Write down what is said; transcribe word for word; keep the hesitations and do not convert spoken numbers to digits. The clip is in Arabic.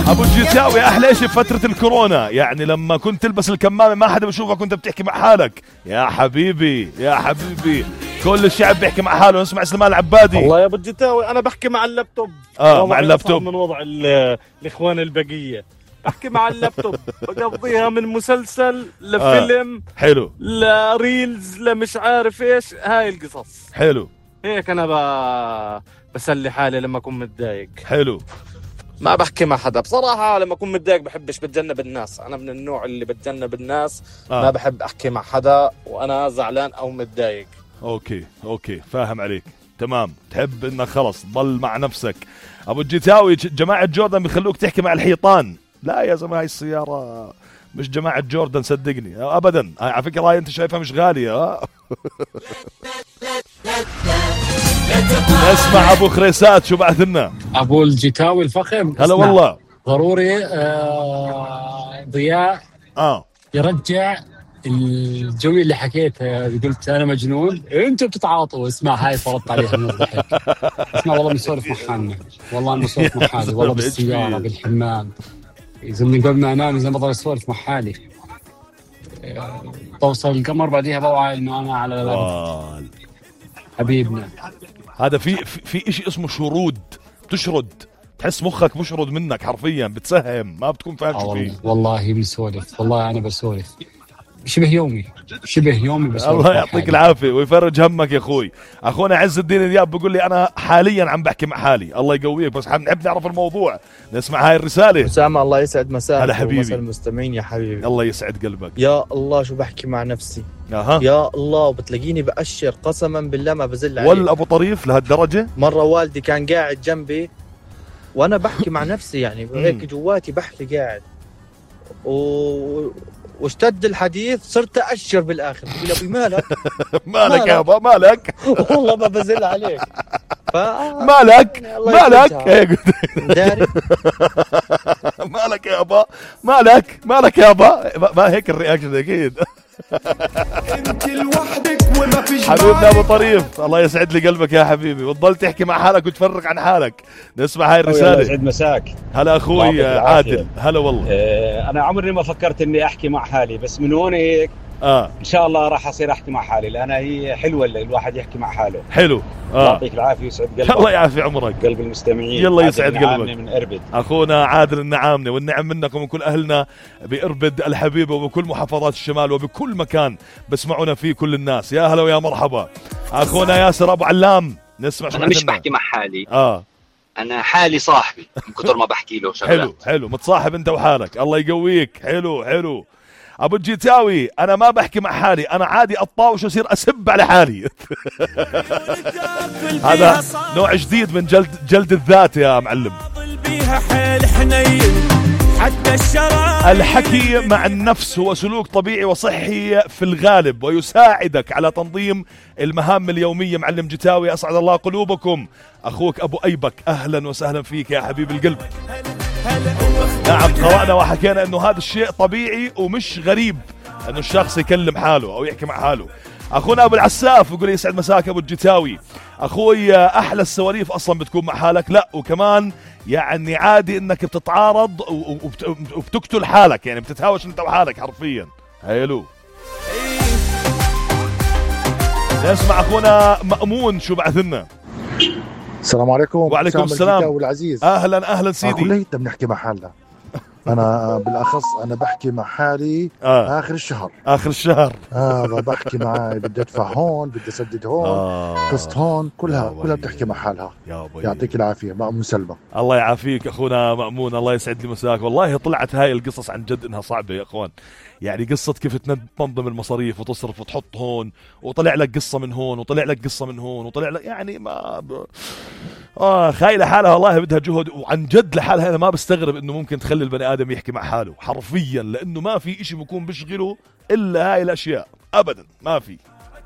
ابو الجيتاوي احلى شيء بفتره الكورونا، يعني لما كنت تلبس الكمامه ما حدا بيشوفك وانت بتحكي مع حالك. يا حبيبي يا حبيبي كل الشعب بيحكي مع حاله. نسمع سليمان العبادي. والله يا ابو الجيتاوي انا بحكي مع اللابتوب. اه مع اللابتوب من وضع الاخوان البقيه. بحكي مع اللابتوب بقضيها من مسلسل لفيلم آه. حلو لريلز لمش عارف ايش هاي القصص. حلو هيك انا ب... بسلي حالي لما اكون متضايق. حلو. ما بحكي مع حدا بصراحة. لما أكون متضايق بحبش بتجنب الناس. أنا من النوع اللي بتجنب الناس. آه. ما بحب أحكي مع حدا وأنا زعلان أو متضايق. أوكي أوكي فاهم عليك تمام. تحب إنك خلص ضل مع نفسك. أبو الجيتاوي جماعة جوردن بيخلوك تحكي مع الحيطان. لا يا زلمة هاي السيارة مش جماعة جوردن صدقني أبدا. على فكرة هاي أنت شايفها مش غالية. اسمع ابو خريسات شو بعث لنا. ابو الجيتاوي الفخم هلا والله. ضروري آه ضياء اه يرجع الجمله اللي حكيتها. قلت انا مجنون انتوا بتتعاطوا. اسمع هاي فرضت عليها من الضحك. اسمع والله بنسولف مع حالنا. والله بنسولف مع حالي. والله بالسياره بالحمام اذا من قبل ما انام اذا بضل اسولف مع حالي. توصل القمر بعديها بوعى انه انا على الارض. حبيبنا هذا في في في شيء اسمه شرود. بتشرد تحس مخك مشرد منك حرفيا بتسهم ما بتكون فاهم شو فيه. والله بنسولف والله انا بسولف شبه يومي شبه يومي بس. الله يعطيك العافيه ويفرج همك يا اخوي. اخونا عز الدين دياب بيقول لي انا حاليا عم بحكي مع حالي. الله يقويك بس نحب نعرف الموضوع. نسمع هاي الرساله. اسامه الله يسعد مساك. هلا حبيبي. ومسا المستمعين يا حبيبي. الله يسعد قلبك. يا الله شو بحكي مع نفسي. اها يا الله وبتلاقيني بأشر قسما بالله ما بزل عليك. ولا ابو طريف لهالدرجه. مره والدي كان قاعد جنبي وانا بحكي مع نفسي يعني هيك جواتي بحكي قاعد و... واشتد الحديث صرت أشر بالآخر. بقول ابوي مالك مالك يا ابا مالك. والله ما بزل عليك. ف... مالك مالك هيك داري. مالك يا ابا مالك مالك يا ابا. ما هيك الرياكشن اكيد. انت لوحدك وما فيش. حبيبنا ابو طريف الله يسعد لي قلبك يا حبيبي وتضل تحكي مع حالك وتفرق عن حالك. نسمع هاي الرساله. يسعد مساك. هلا اخوي عادل. هلا والله. اه انا عمري ما فكرت اني احكي مع حالي بس من هون هيك اه ان شاء الله راح اصير احكي مع حالي لان هي حلوه اللي الواحد يحكي مع حاله. حلو. اه يعطيك العافيه ويسعد قلبك. الله يعافي عمرك. قلب المستمعين. يلا يسعد قلبك. من اربد. اخونا عادل النعامني والنعم منكم ومن كل اهلنا باربد الحبيبه وبكل محافظات الشمال وبكل مكان بسمعونا فيه كل الناس. يا هلا ويا مرحبا. اخونا ياسر ابو علام. نسمع شو انا مش بحكي مع حالي. اه انا حالي صاحبي من كثر ما بحكي له شغلات. حلو حلو متصاحب انت وحالك. الله يقويك. حلو حلو. ابو الجيتاوي انا ما بحكي مع حالي انا عادي اطاوش واصير اسب على حالي. هذا نوع جديد من جلد جلد الذات يا معلم. الحكي مع النفس هو سلوك طبيعي وصحي في الغالب ويساعدك على تنظيم المهام اليومية. معلم جيتاوي أسعد الله قلوبكم. أخوك أبو أيبك أهلا وسهلا فيك يا حبيب القلب. نعم قرأنا وحكينا أنه هذا الشيء طبيعي ومش غريب أنه الشخص يكلم حاله أو يحكي مع حاله. أخونا أبو العساف يقول يسعد مساك أبو الجيتاوي. أخوي أحلى السواليف أصلا بتكون مع حالك. لا وكمان يعني عادي انك بتتعارض وبتقتل حالك يعني بتتهاوش انت وحالك حرفيا. حلو. نسمع اخونا مأمون شو بعث لنا. السلام عليكم. وعليكم السلام والعزيز. اهلا اهلا سيدي. كلنا بنحكي مع حالنا. انا بالاخص انا بحكي مع حالي آه. اخر الشهر اخر الشهر اه بحكي معي بدي ادفع هون بدي اسدد هون آه. قسط هون كلها كلها بتحكي مع حالها. يا يعطيك العافيه مأمون سلمى. الله يعافيك اخونا مأمون. الله يسعد لي مساك. والله طلعت هاي القصص عن جد انها صعبه يا اخوان. يعني قصة كيف تنظم المصاريف وتصرف وتحط هون وطلع لك قصة من هون وطلع لك قصة من هون وطلع لك يعني ما ب... آه خاي لحالها والله بدها جهد وعن جد لحالها. أنا ما بستغرب إنه ممكن تخلي البني آدم يحكي مع حاله حرفيا لأنه ما في إشي بيكون بيشغله إلا هاي الأشياء أبدا ما في.